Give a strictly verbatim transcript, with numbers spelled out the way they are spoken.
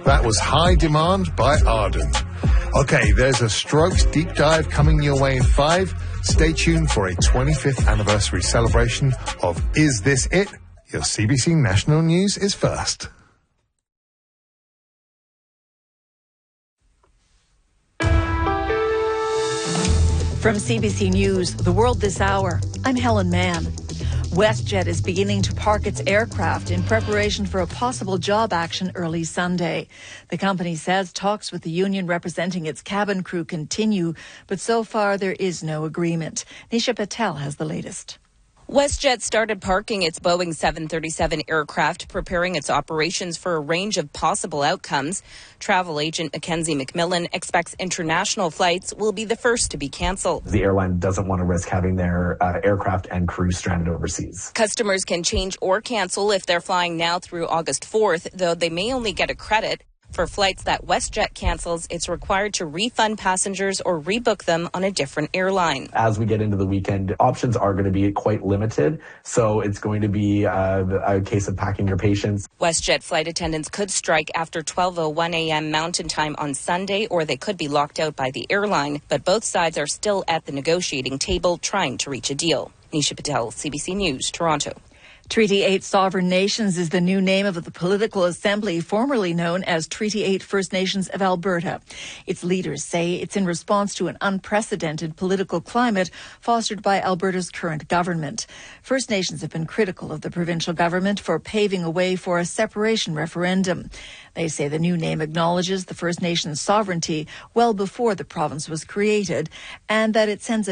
That was High Demand by Arden. Okay, there's a Strokes deep dive coming your way in five. Stay tuned for a twenty-fifth anniversary celebration of Is This It? Your C B C National News is first. From C B C News, The World This Hour, I'm Helen Mann. WestJet is beginning to park its aircraft in preparation for a possible job action early Sunday. The company says talks with the union representing its cabin crew continue, but so far there is no agreement. Nisha Patel has the latest. WestJet started parking its Boeing seven thirty-seven aircraft, preparing its operations for a range of possible outcomes. Travel agent Mackenzie McMillan expects international flights will be the first to be cancelled. The airline doesn't want to risk having their uh, aircraft and crew stranded overseas. Customers can change or cancel if they're flying now through August fourth, though they may only get a credit. For flights that WestJet cancels, it's required to refund passengers or rebook them on a different airline. As we get into the weekend, options are going to be quite limited, so it's going to be uh, a case of packing your patience. WestJet flight attendants could strike after twelve oh one a.m. Mountain Time on Sunday, or they could be locked out by the airline, but both sides are still at the negotiating table trying to reach a deal. Nisha Patel, C B C News, Toronto. Treaty eight Sovereign Nations is the new name of the political assembly formerly known as Treaty eight First Nations of Alberta. Its leaders say it's in response to an unprecedented political climate fostered by Alberta's current government. First Nations have been critical of the provincial government for paving a way for a separation referendum. They say the new name acknowledges the First Nations sovereignty well before the province was created and that it sends a